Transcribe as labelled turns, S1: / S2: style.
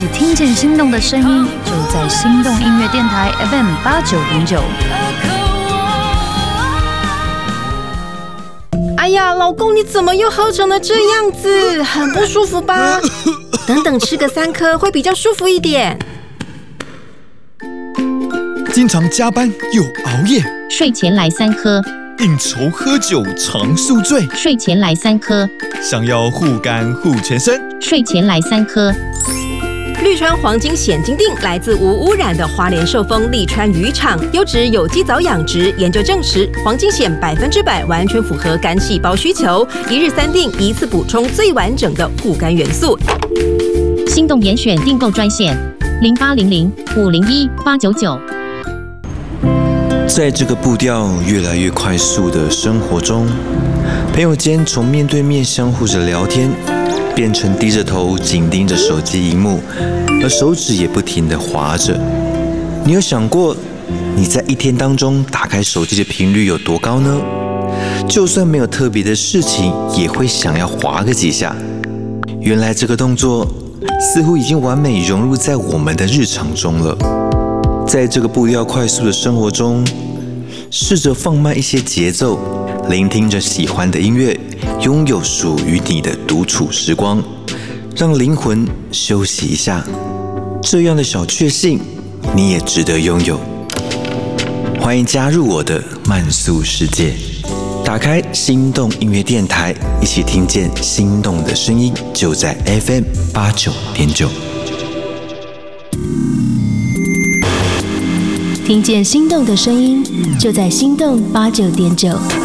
S1: 听见心动的声音，就在心动音乐电台 FM89.9。
S2: 哎呀，老公，你怎么又喝成了这样子？很不舒服吧？等等吃个3颗会比较舒服一点。
S3: 经常加班又熬夜，
S4: 睡前来3颗。
S3: 应酬喝酒常宿醉，
S4: 睡前来3颗。
S3: 想要护肝护全身，
S4: 睡前来3颗。
S2: 绿川黄金显金锭来自无污染的花莲寿丰利川渔场，优质有机藻养殖，研究证实黄金显100%完全符合肝细胞需求，一日3锭，一次补充最完整的护肝元素。
S4: 心动严选订购专线0800-501-899。
S5: 在这个步调越来越快速的生活中，朋友间从面对面相互着聊天，变成低着头紧盯着手机荧幕，而手指也不停地滑着。你有想过，你在一天当中打开手机的频率有多高呢？就算没有特别的事情，也会想要滑个几下。原来这个动作似乎已经完美融入在我们的日常中了。在这个步调快速的生活中，试着放慢一些节奏，聆听着喜欢的音乐，拥有属于你的独处时光，让灵魂休息一下。这样的小确幸，你也值得拥有。欢迎加入我的慢速世界，打开心动音乐电台，一起听见心动的声音，就在 FM89.9。
S6: 听见心动的声音，就在心动89.9。